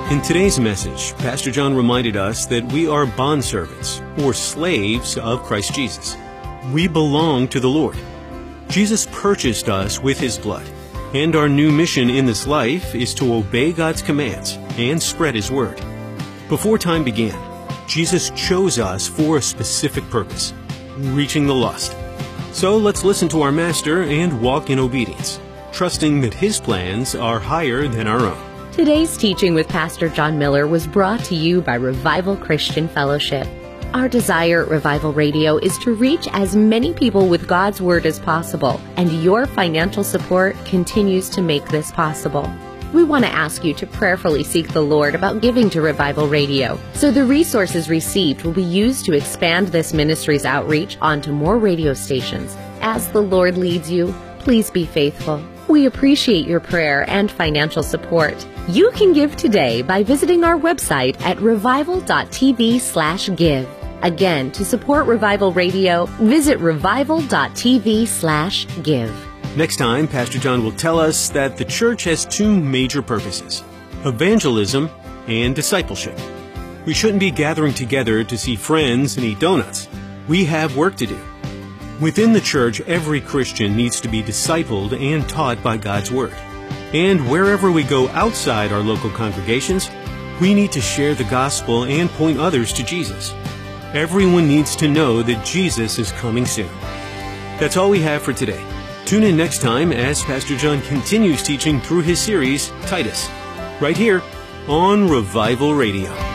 In today's message, Pastor John reminded us that we are bondservants, or slaves of Christ Jesus. We belong to the Lord. Jesus purchased us with His blood, and our new mission in this life is to obey God's commands and spread His word. Before time began, Jesus chose us for a specific purpose, reaching the lost. So let's listen to our Master and walk in obedience, trusting that His plans are higher than our own. Today's teaching with Pastor John Miller was brought to you by Revival Christian Fellowship. Our desire at Revival Radio is to reach as many people with God's Word as possible, and your financial support continues to make this possible. We want to ask you to prayerfully seek the Lord about giving to Revival Radio, so the resources received will be used to expand this ministry's outreach onto more radio stations. As the Lord leads you, please be faithful. We appreciate your prayer and financial support. You can give today by visiting our website at revival.tv/give. Again, to support Revival Radio, visit revival.tv/give. Next time, Pastor John will tell us that the church has two major purposes: evangelism and discipleship. We shouldn't be gathering together to see friends and eat donuts. We have work to do. Within the church, every Christian needs to be discipled and taught by God's Word. And wherever we go outside our local congregations, we need to share the gospel and point others to Jesus. Everyone needs to know that Jesus is coming soon. That's all we have for today. Tune in next time as Pastor John continues teaching through his series, Titus, right here on Revival Radio.